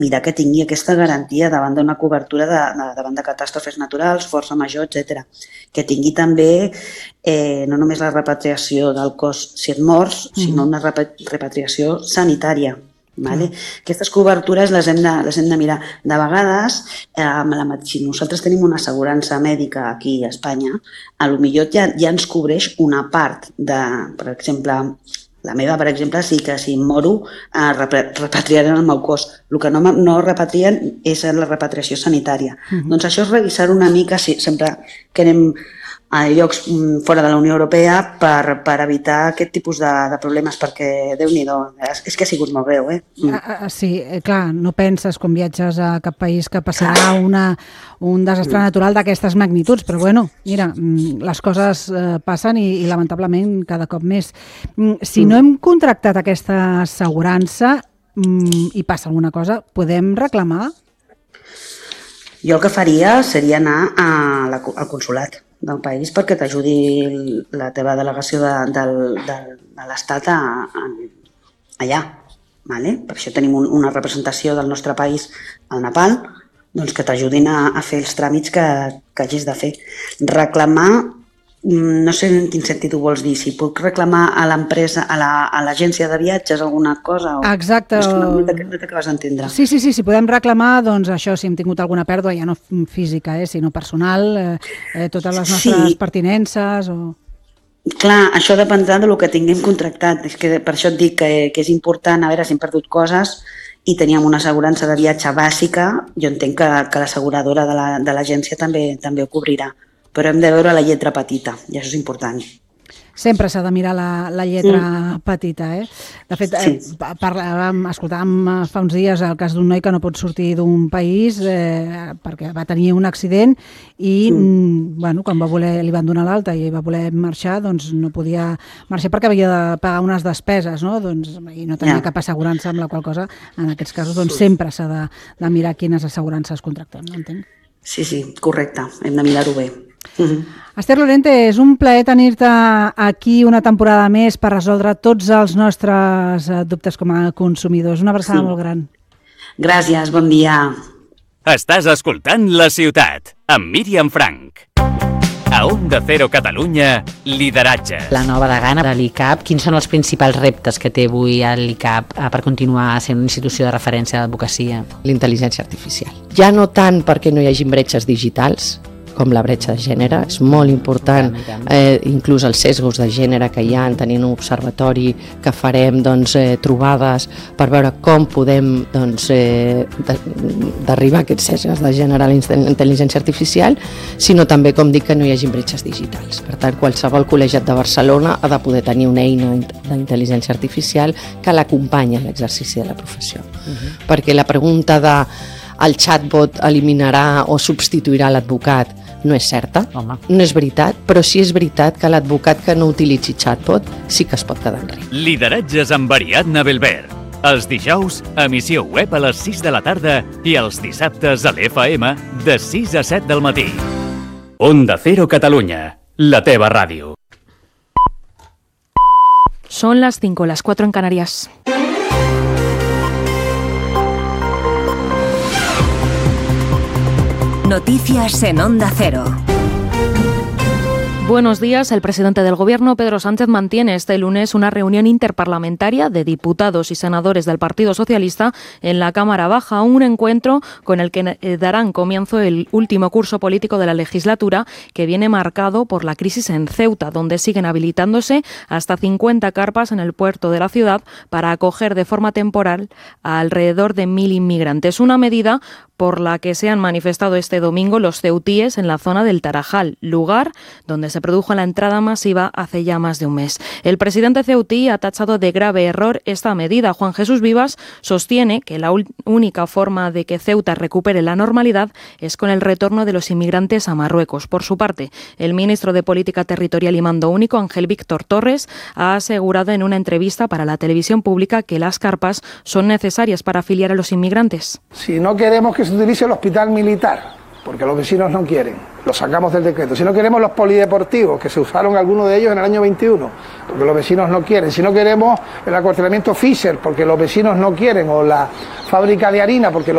mirar que tingui aquesta garantia davant d'una cobertura davant de catàstrofes naturals, força major, etc. Que tingui també no només la repatriació del cos si et mors, sinó una repatriació sanitària. Vale? Aquestes cobertures les hem de mirar. De vegades, si nosaltres tenim una assegurança mèdica aquí a Espanya, potser ja ens cobreix una part de, per exemple, la meva, per exemple, sí que si em moro repatriaran el meu cos. El que no repatrien és la repatriació sanitària. Doncs això és revisar una mica, sempre que anem a llocs fora de la Unió Europea per evitar aquest tipus de problemes, perquè Déu-n'hi-do, és que ha sigut molt greu. Sí, clar, no penses quan viatges a cap país que passarà un desastre natural d'aquestes magnituds, però bueno, mira, les coses passen i lamentablement cada cop més. Si no hem contractat aquesta assegurança i passa alguna cosa, podem reclamar? Jo el que faria seria anar al consolat del país perquè t'ajudi la teva delegació de l'Estat allà. Per això tenim una representació del nostre país al Nepal, doncs que t'ajudin a fer els tràmits que hagis de fer. Reclamar, no sé en quin sentit ho vols dir, si puc reclamar a l'empresa, a l'agència de viatges alguna cosa? Exacte. No t'acabes d'entendre. Sí, si podem reclamar, doncs això, si hem tingut alguna pèrdua, ja no física, sinó personal, totes les nostres pertinences o... Clar, això dependrà del que tinguem contractat. És que per això et dic que és important, a veure si hem perdut coses i teníem una assegurança de viatge bàsica, jo entenc que l'asseguradora de l'agència també ho cobrirà. Però hem de veure la lletra petita, i això és important. Sempre s'ha de mirar la lletra petita, De fet, escoltàvem fa uns dies el cas d'un noi que no pot sortir d'un país perquè va tenir un accident i quan li van donar l'alta i va voler marxar, doncs no podia marxar perquè havia de pagar unes despeses, i no tenia cap assegurança, amb la qual cosa, en aquests casos, sempre s'ha de mirar quines assegurances contractem, no entenc? Sí, correcte, hem de mirar-ho bé. Esther Lorente, és un plaer tenir-te aquí una temporada més per resoldre tots els nostres dubtes com a consumidors. Una abraçada molt gran. Gràcies, bon dia. Estàs escoltant La Ciutat, amb Míriam Frank. A Onda Cero Catalunya, lideratges. La nova degana de l'ICAP, quins són els principals reptes que té avui l'ICAP per continuar sent una institució de referència d'advocacia? L'intel·ligència artificial. Ja no tant perquè no hi hagi bretxes digitals, com la bretxa de gènere, és molt important, inclús els sesgos de gènere que hi ha, tenint un observatori que farem trobades per veure com podem derribar aquests sesgos de gènere a la intel·ligència artificial, sinó també, com dic, que no hi hagi bretxes digitals. Per tant, qualsevol col·legiat de Barcelona ha de poder tenir una eina d'intel·ligència artificial que l'acompanya en l'exercici de la professió. Perquè la pregunta de el chatbot eliminarà o substituirà l'advocat no és certa, no és veritat, però sí és veritat que l'advocat que no utilitzi chatbot sí que es pot quedar enrere. Lideratges amb Ariadna Belver. Els dijous, emissió web a les 6 de la tarda i els dissabtes a l'FM de 6 a 7 del matí. Onda Cero Catalunya, la teva ràdio. Son las 5, las 4 en Canarias. Noticias en Onda Cero. Buenos días. El presidente del Gobierno, Pedro Sánchez, mantiene este lunes una reunión interparlamentaria de diputados y senadores del Partido Socialista en la Cámara Baja, un encuentro con el que darán comienzo el último curso político de la legislatura, que viene marcado por la crisis en Ceuta, donde siguen habilitándose hasta 50 carpas en el puerto de la ciudad para acoger de forma temporal a alrededor de 1.000 inmigrantes. Una medida por la que se han manifestado este domingo los ceutíes en la zona del Tarajal, lugar donde se produjo la entrada masiva hace ya más de un mes. El presidente ceutí ha tachado de grave error esta medida. Juan Jesús Vivas sostiene que la única forma de que Ceuta recupere la normalidad es con el retorno de los inmigrantes a Marruecos. Por su parte, el ministro de Política Territorial y Mando Único, Ángel Víctor Torres, ha asegurado en una entrevista para la televisión pública que las carpas son necesarias para afiliar a los inmigrantes. Si no queremos que se utilice el hospital militar, porque los vecinos no quieren, lo sacamos del decreto. Si no queremos los polideportivos, que se usaron algunos de ellos en el año 21, porque los vecinos no quieren. Si no queremos el acuartelamiento Fisher, porque los vecinos no quieren, o la fábrica de harina, porque los